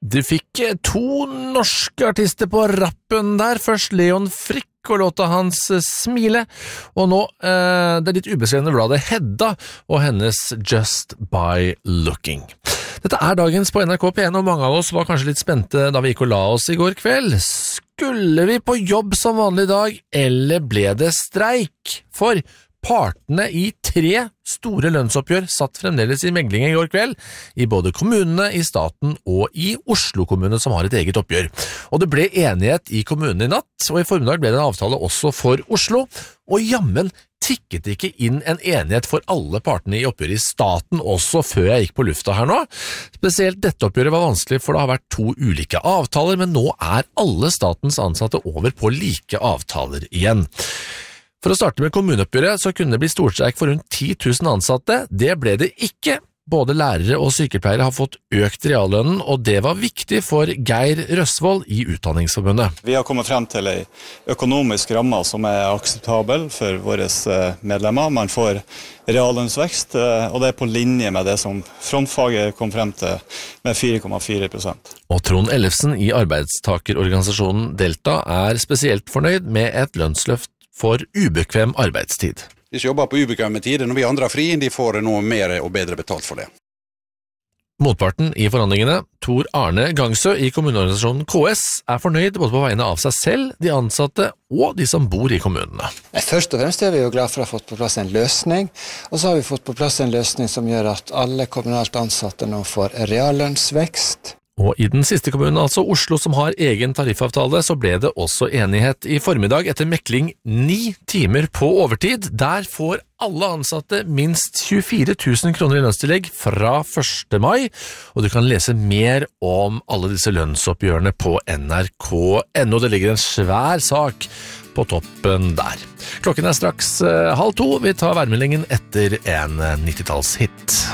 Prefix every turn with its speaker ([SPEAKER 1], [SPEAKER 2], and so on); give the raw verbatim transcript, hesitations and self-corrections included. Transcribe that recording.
[SPEAKER 1] Du fikk to norske artister på rappen der. Først Leon Frick og låta hans Smile, og nå eh, det litt ubeskrevne bladet Hedda og hennes Just by Looking. Dette er dagens på N R K P en, og mange av oss var kanskje litt spente da vi gikk og la oss i går kveld. Skulle vi på jobb som vanlig dag, eller ble det streik? For partene i tre store lønnsoppgjør satt fremdeles i megling i går kveld, i både kommunene, i staten og i Oslo kommune som har et eget oppgjør. Og det ble enighet i kommunen i natt, og i formiddag ble det en avtale også for Oslo, og jammen tikket ikke inn en enighet for alle partene i oppgjøret i staten også før jeg gikk på lufta her nå. Spesielt dette oppgjøret var vanskelig, for det har vært to ulike avtaler, men nå er alle statens ansatte over på like avtaler igjen. For å starte med kommuneoppgjøret så kunne det bli storstreik for rundt ti tusen ansatte. Det ble det ikke. Både lærere og sykepleiere har fått økt reallønnen, og det var viktig for Geir Røsvold i Utdanningsforbundet.
[SPEAKER 2] Vi har kommet frem til en økonomisk ramme som er akseptabel for våre medlemmer. Man får reallønnsvekst, og det er på linje med det som frontfaget kom frem til med fire komma fire prosent.
[SPEAKER 1] Og Trond Ellefsen i arbeidstakerorganisasjonen Delta er spesielt fornøyd med et lønnsløft for ubekvem arbeidstid.
[SPEAKER 3] De som jobber på ubekvemme tider når vi andre har fri, de får noe mer og bedre betalt for det.
[SPEAKER 1] Motparten i forhandlingene, Tor Arne Gangsø i kommuneorganisasjonen K S, er fornøyd både på vegne av seg selv, de ansatte og de som bor i kommunene.
[SPEAKER 4] Først og fremst er vi jo glad for å ha fått på plass en løsning, og så har vi fått på plass en løsning som gjør at alle kommunalt ansatte nå får reallønnsvekst.
[SPEAKER 1] Og i den siste kommunen, altså Oslo, som har egen tariffavtale, så ble det også enighet i formiddag etter mekling ni timer på overtid. Der får alle ansatte minst tjuefire tusen kroner i lønnstillegg fra første mai, og du kan lese mer om alle disse lønnsoppgjørene på N R K punktum N O. Det ligger en svær sak på toppen der. Klokken er straks halv to. Vi tar værmeldingen etter en nittitallshit.